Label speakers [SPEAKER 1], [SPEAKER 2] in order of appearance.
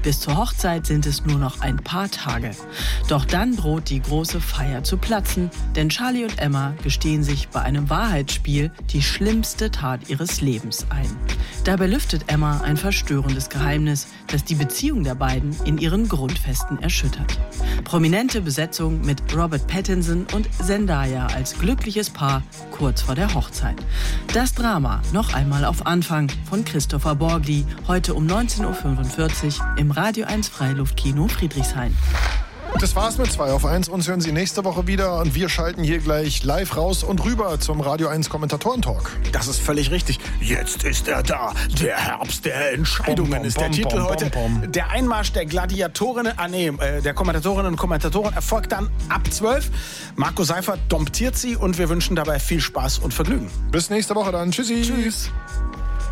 [SPEAKER 1] Bis zur Hochzeit sind es nur noch ein paar Tage. Doch dann droht die große Feier zu platzen, denn Charlie und Emma gestehen sich bei einem Wahrheitsspiel die schlimmste Tat ihres Lebens ein. Dabei lüftet Emma ein verstörendes Geheimnis, das die Beziehung der beiden in ihren Grundfesten erschüttert. Prominente Besetzung mit Robert Pattinson und Zendaya als glückliches Paar kurz vor der Hochzeit. Das Drama noch einmal auf Anfang von Christopher Borgli, heute um 19.45 Uhr im Radio 1 Freiluftkino Friedrichshain.
[SPEAKER 2] Das war's mit 2 auf 1. Uns hören Sie nächste Woche wieder und wir schalten hier gleich live raus und rüber zum Radio 1 Kommentatoren-Talk.
[SPEAKER 3] Das ist völlig richtig. Jetzt ist er da. Der Herbst der Entscheidungen ist der Titel heute. Der Einmarsch der Gladiatorinnen, der Kommentatorinnen und Kommentatoren erfolgt dann ab 12. Marco Seifert domptiert sie und wir wünschen dabei viel Spaß und Vergnügen.
[SPEAKER 2] Bis nächste Woche dann. Tschüssi.
[SPEAKER 3] Tschüss.